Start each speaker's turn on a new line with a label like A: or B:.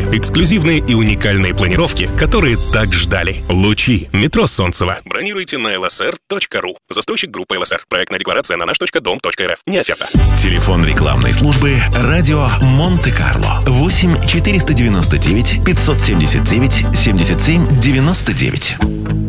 A: Эксклюзивные и уникальные планировки, которые так ждали. Лучи. Метро Солнцево. Бронируйте на lsr.ru. Застройщик группа ЛСР. Проектная декларация на наш.дом.рф. Не оферта.
B: Телефон рекламной службы «Радио Монте-Карло». 8 499 579 77 99.